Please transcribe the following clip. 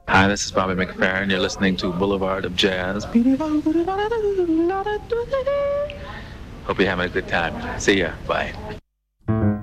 Hi, this is Bobby McFerrin. You're listening to Boulevard of Jazz. Hope you're having a good time. See ya. Bye.